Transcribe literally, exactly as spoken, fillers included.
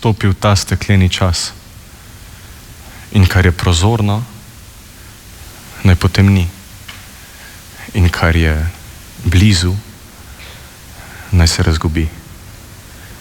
vstopi v ta stekleni čas. In kar je prozorno, naj potem ni. In kar je blizu, naj se razgubi.